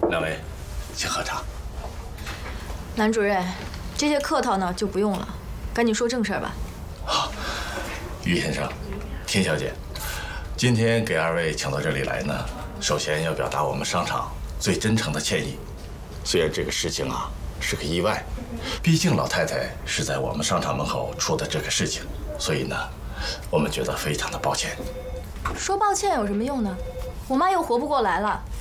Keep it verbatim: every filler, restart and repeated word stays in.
两位，请喝茶。 南主任，这些客套呢就不用了，赶紧说正事儿吧。 好，于先生，田小姐，今天给二位请到这里来呢，首先要表达我们商场最真诚的歉意。虽然这个事情啊是个意外，毕竟老太太是在我们商场门口出的这个事情，所以呢，我们觉得非常的抱歉。 说抱歉有什么用呢？我妈又活不过来了。